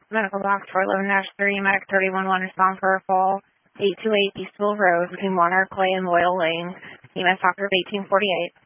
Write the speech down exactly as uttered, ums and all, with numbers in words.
Medical box four eleven dash three, Medic thirty-one one, respond for a fall, eight two eight Eastville Road, between Monarch Way and Loyal Lane, E M S Doctor of eighteen forty-eight.